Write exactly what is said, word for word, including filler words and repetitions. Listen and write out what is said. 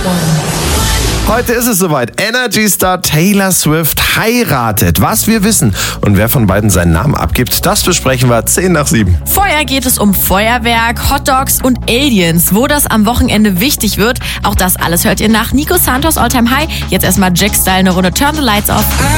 Heute ist es soweit. Energy-Star Taylor Swift heiratet. Was wir wissen und wer von beiden seinen Namen abgibt, das besprechen wir zehn nach sieben. Vorher geht es um Feuerwerk, Hotdogs und Aliens. Wo das am Wochenende wichtig wird, auch das alles hört ihr nach Nico Santos All Time High. Jetzt erstmal Jack Style eine Runde Turn the Lights Off.